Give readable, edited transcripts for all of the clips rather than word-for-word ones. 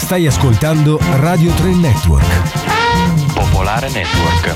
Stai ascoltando Radio 3 Network. Popolare Network.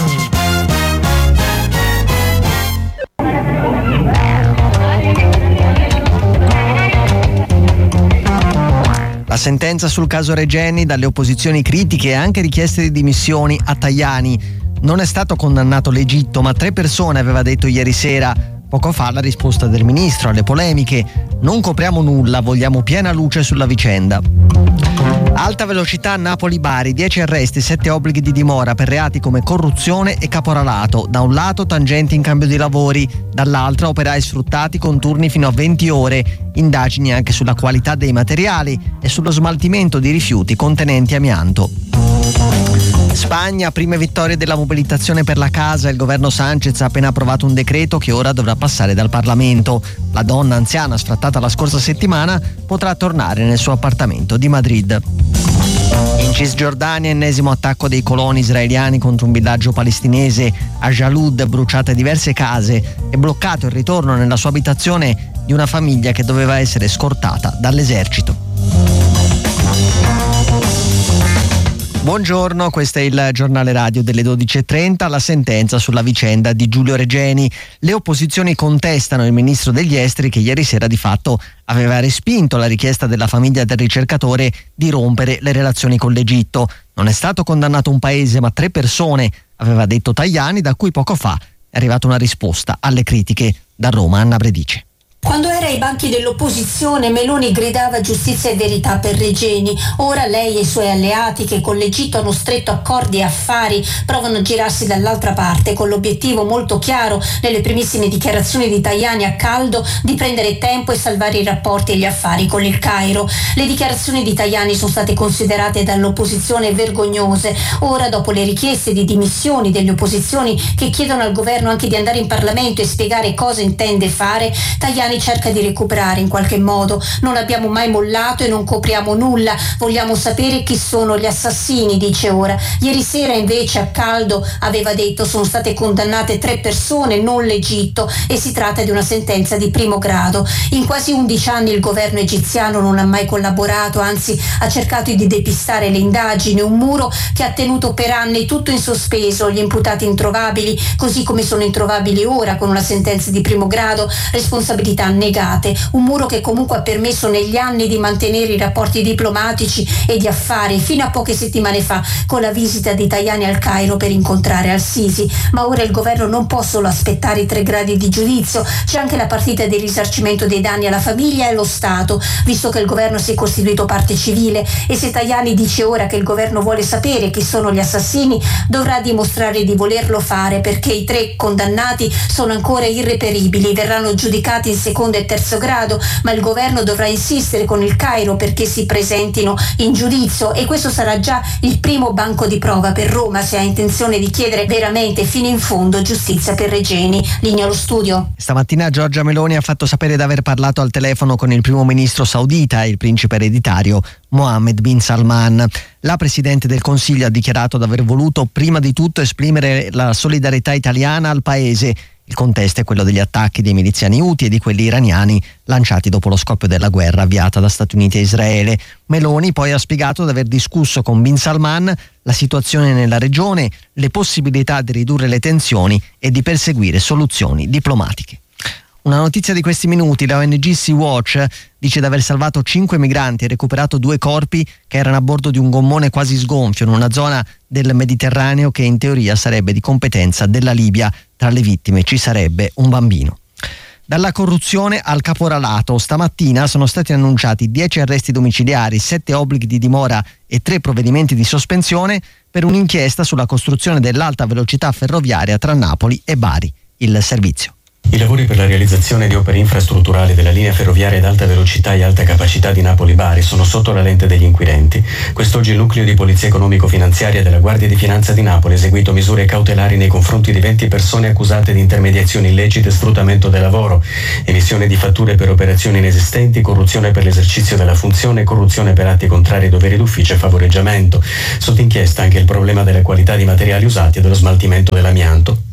La sentenza sul caso Regeni, dalle opposizioni critiche e anche richieste di dimissioni a Tajani. Non è stato condannato l'Egitto, ma 3 persone, aveva detto ieri sera. Poco fa la risposta del ministro alle polemiche: non copriamo nulla, vogliamo piena luce sulla vicenda. Alta velocità Napoli-Bari, 10 arresti, 7 obblighi di dimora per reati come corruzione e caporalato. Da un lato tangenti in cambio di lavori, dall'altro operai sfruttati con turni fino a 20 ore. Indagini anche sulla qualità dei materiali e sullo smaltimento di rifiuti contenenti amianto. Spagna, prime vittorie della mobilitazione per la casa. Il governo Sanchez ha appena approvato un decreto che ora dovrà passare dal Parlamento. La donna anziana sfrattata la scorsa settimana potrà tornare nel suo appartamento di Madrid. In Cisgiordania, ennesimo attacco dei coloni israeliani contro un villaggio palestinese. A Jalud, bruciate diverse case e bloccato il ritorno nella sua abitazione di una famiglia che doveva essere scortata dall'esercito. Buongiorno, questo è il giornale radio delle 12.30, la sentenza sulla vicenda di Giulio Regeni. Le opposizioni contestano il ministro degli esteri che ieri sera di fatto aveva respinto la richiesta della famiglia del ricercatore di rompere le relazioni con l'Egitto. Non è stato condannato un paese ma 3 persone, aveva detto Tajani, da cui poco fa è arrivata una risposta alle critiche. Da Roma, Anna Bredice. Quando era ai banchi dell'opposizione, Meloni gridava giustizia e verità per Regeni. Ora lei e i suoi alleati, che con l'Egitto hanno stretto accordi e affari, provano a girarsi dall'altra parte, con l'obiettivo molto chiaro, nelle primissime dichiarazioni di Tajani a caldo, di prendere tempo e salvare i rapporti e gli affari con il Cairo. Le dichiarazioni di Tajani sono state considerate dall'opposizione vergognose. Ora, dopo le richieste di dimissioni delle opposizioni che chiedono al governo anche di andare in Parlamento e spiegare cosa intende fare, Tajani cerca di recuperare in qualche modo. Non abbiamo mai mollato e non copriamo nulla, vogliamo sapere chi sono gli assassini, dice ora. Ieri sera invece a caldo aveva detto sono state condannate 3 persone, non l'Egitto, e si tratta di una sentenza di primo grado. In quasi 11 anni il governo egiziano non ha mai collaborato, anzi ha cercato di depistare le indagini, un muro che ha tenuto per anni tutto in sospeso, gli imputati introvabili, così come sono introvabili ora con una sentenza di primo grado, responsabilità negate, un muro che comunque ha permesso negli anni di mantenere i rapporti diplomatici e di affari fino a poche settimane fa con la visita di Tajani al Cairo per incontrare al-Sisi. Ma ora il governo non può solo aspettare i 3 gradi di giudizio, c'è anche la partita del risarcimento dei danni alla famiglia e allo Stato, visto che il governo si è costituito parte civile, e se Tajani dice ora che il governo vuole sapere chi sono gli assassini, dovrà dimostrare di volerlo fare, perché i 3 condannati sono ancora irreperibili, verranno giudicati in secondo e terzo grado, ma il governo dovrà insistere con il Cairo perché si presentino in giudizio, e questo sarà già il primo banco di prova per Roma se ha intenzione di chiedere veramente fino in fondo giustizia per Regeni. Linea allo studio. Stamattina Giorgia Meloni ha fatto sapere di aver parlato al telefono con il primo ministro saudita, il principe ereditario Mohammed bin Salman. La Presidente del Consiglio ha dichiarato di aver voluto prima di tutto esprimere la solidarietà italiana al paese. Il contesto è quello degli attacchi dei miliziani Houthi e di quelli iraniani lanciati dopo lo scoppio della guerra avviata da Stati Uniti e Israele. Meloni poi ha spiegato di aver discusso con bin Salman la situazione nella regione, le possibilità di ridurre le tensioni e di perseguire soluzioni diplomatiche. Una notizia di questi minuti: la ONG Sea-Watch dice di aver salvato 5 migranti e recuperato 2 corpi che erano a bordo di un gommone quasi sgonfio in una zona del Mediterraneo che in teoria sarebbe di competenza della Libia. Tra le vittime ci sarebbe un bambino. Dalla corruzione al caporalato, stamattina sono stati annunciati 10 arresti domiciliari, 7 obblighi di dimora e 3 provvedimenti di sospensione per un'inchiesta sulla costruzione dell'alta velocità ferroviaria tra Napoli e Bari. Il servizio. I lavori per la realizzazione di opere infrastrutturali della linea ferroviaria ad alta velocità e alta capacità di Napoli-Bari sono sotto la lente degli inquirenti. Quest'oggi il nucleo di polizia economico-finanziaria della Guardia di Finanza di Napoli ha eseguito misure cautelari nei confronti di 20 persone accusate di intermediazioni illecite e sfruttamento del lavoro, emissione di fatture per operazioni inesistenti, corruzione per l'esercizio della funzione, corruzione per atti contrari ai doveri d'ufficio e favoreggiamento. Sotto inchiesta anche il problema della qualità di materiali usati e dello smaltimento dell'amianto.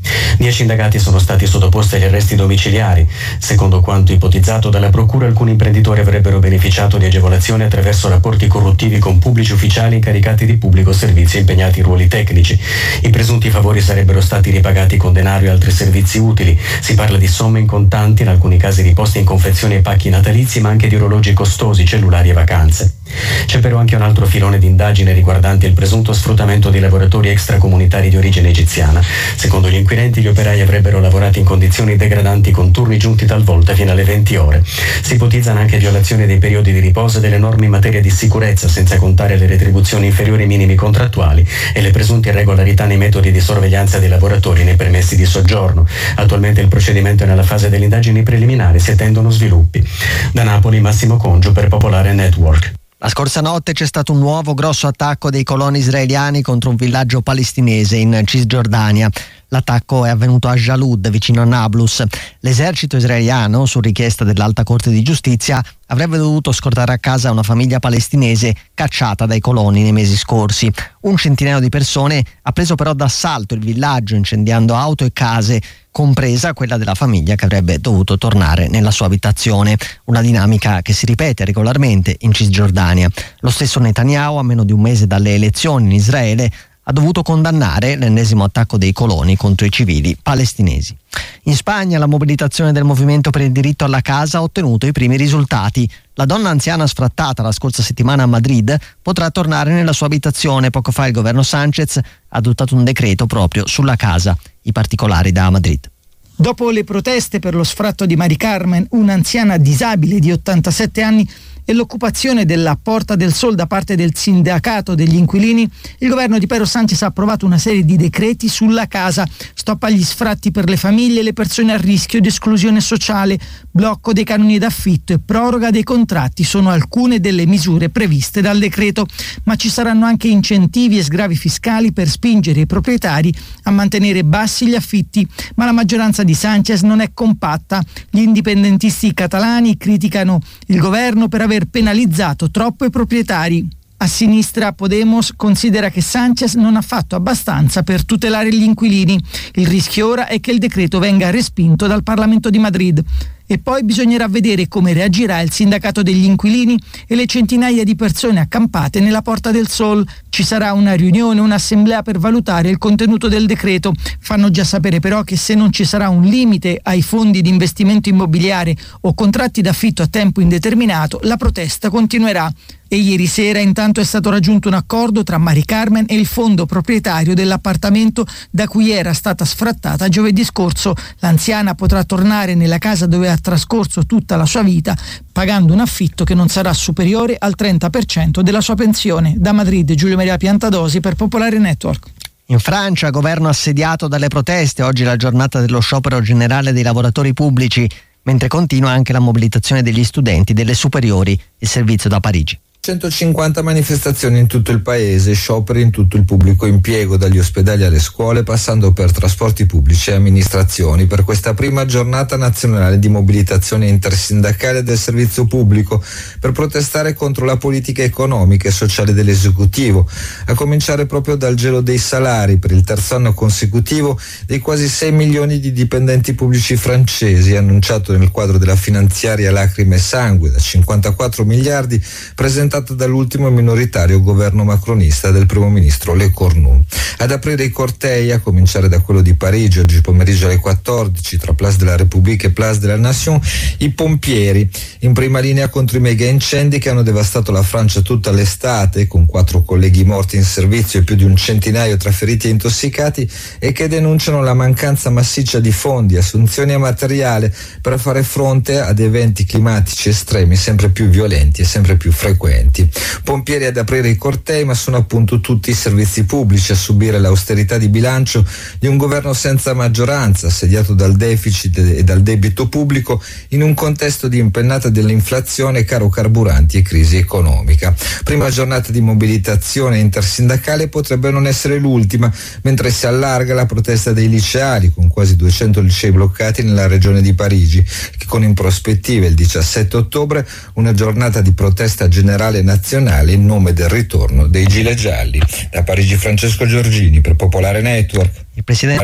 10 indagati sono stati sottoposti agli arresti domiciliari. Secondo quanto ipotizzato dalla procura, alcuni imprenditori avrebbero beneficiato di agevolazioni attraverso rapporti corruttivi con pubblici ufficiali incaricati di pubblico servizio impegnati in ruoli tecnici. I presunti favori sarebbero stati ripagati con denaro e altri servizi utili. Si parla di somme in contanti, in alcuni casi di posti in confezione e pacchi natalizi, ma anche di orologi costosi, cellulari e vacanze. C'è però anche un altro filone di indagine riguardante il presunto sfruttamento di lavoratori extracomunitari di origine egiziana. Secondo gli inquirenti, gli operai avrebbero lavorato in condizioni degradanti con turni giunti talvolta fino alle 20 ore. Si ipotizzano anche violazioni dei periodi di riposo e delle norme in materia di sicurezza, senza contare le retribuzioni inferiori ai minimi contrattuali e le presunte irregolarità nei metodi di sorveglianza dei lavoratori nei permessi di soggiorno. Attualmente il procedimento è nella fase delle indagini preliminari, si attendono sviluppi. Da Napoli, Massimo Congio per Popolare Network. La scorsa notte c'è stato un nuovo grosso attacco dei coloni israeliani contro un villaggio palestinese in Cisgiordania. L'attacco è avvenuto a Jalud, vicino a Nablus. L'esercito israeliano, su richiesta dell'Alta Corte di Giustizia, avrebbe dovuto scortare a casa una famiglia palestinese cacciata dai coloni nei mesi scorsi. Un centinaio di persone ha preso però d'assalto il villaggio, incendiando auto e case, compresa quella della famiglia che avrebbe dovuto tornare nella sua abitazione. Una dinamica che si ripete regolarmente in Cisgiordania. Lo stesso Netanyahu, a meno di un mese dalle elezioni in Israele, ha dovuto condannare l'ennesimo attacco dei coloni contro i civili palestinesi. In Spagna la mobilitazione del movimento per il diritto alla casa ha ottenuto i primi risultati. La donna anziana sfrattata la scorsa settimana a Madrid potrà tornare nella sua abitazione. Poco fa il governo Sánchez ha adottato un decreto proprio sulla casa. I particolari da Madrid. Dopo le proteste per lo sfratto di Mari Carmen, un'anziana disabile di 87 anni, e l'occupazione della Porta del Sol da parte del sindacato degli inquilini, il governo di Pedro Sánchez ha approvato una serie di decreti sulla casa: stop agli sfratti per le famiglie e le persone a rischio di esclusione sociale, blocco dei canoni d'affitto e proroga dei contratti sono alcune delle misure previste dal decreto, ma ci saranno anche incentivi e sgravi fiscali per spingere i proprietari a mantenere bassi gli affitti, ma la maggioranza di Sánchez non è compatta. Gli indipendentisti catalani criticano il governo per aver penalizzato troppo i proprietari. A sinistra Podemos considera che Sánchez non ha fatto abbastanza per tutelare gli inquilini. Il rischio ora è che il decreto venga respinto dal Parlamento di Madrid. E poi bisognerà vedere come reagirà il sindacato degli inquilini e le centinaia di persone accampate nella Porta del Sol. Ci sarà una riunione, un'assemblea per valutare il contenuto del decreto. Fanno già sapere però che se non ci sarà un limite ai fondi di investimento immobiliare o contratti d'affitto a tempo indeterminato, la protesta continuerà. E ieri sera intanto è stato raggiunto un accordo tra Mari Carmen e il fondo proprietario dell'appartamento da cui era stata sfrattata giovedì scorso. L'anziana potrà tornare nella casa dove ha trascorso tutta la sua vita, pagando un affitto che non sarà superiore al 30% della sua pensione. Da Madrid, Giulio Maria Piantadosi per Popolare Network. In Francia, governo assediato dalle proteste. Oggi è la giornata dello sciopero generale dei lavoratori pubblici, mentre continua anche la mobilitazione degli studenti delle superiori, il servizio da Parigi. 150 manifestazioni in tutto il paese, scioperi in tutto il pubblico impiego, dagli ospedali alle scuole, passando per trasporti pubblici e amministrazioni, per questa prima giornata nazionale di mobilitazione intersindacale del servizio pubblico, per protestare contro la politica economica e sociale dell'esecutivo, a cominciare proprio dal gelo dei salari per il terzo anno consecutivo dei quasi 6 milioni di dipendenti pubblici francesi, annunciato nel quadro della finanziaria Lacrime e Sangue da 54 miliardi, presentato dall'ultimo minoritario governo macronista del primo ministro Le Cornu. Ad aprire i cortei, a cominciare da quello di Parigi, oggi pomeriggio alle 14, tra Place de la République e Place de la Nation, i pompieri, in prima linea contro i mega incendi che hanno devastato la Francia tutta l'estate, con 4 colleghi morti in servizio e più di un centinaio tra feriti e intossicati, e che denunciano la mancanza massiccia di fondi, assunzioni e materiale per fare fronte ad eventi climatici estremi sempre più violenti e sempre più frequenti. Pompieri ad aprire i cortei, ma sono appunto tutti i servizi pubblici a subire l'austerità di bilancio di un governo senza maggioranza, assediato dal deficit e dal debito pubblico, in un contesto di impennata dell'inflazione, caro carburanti e crisi economica. Prima giornata di mobilitazione intersindacale potrebbe non essere l'ultima, mentre si allarga la protesta dei liceali, con quasi 200 licei bloccati nella regione di Parigi, che con in prospettiva il 17 ottobre una giornata di protesta generale nazionale in nome del ritorno dei gilet gialli. Da Parigi Francesco Giorgini per Popolare Network. Il presidente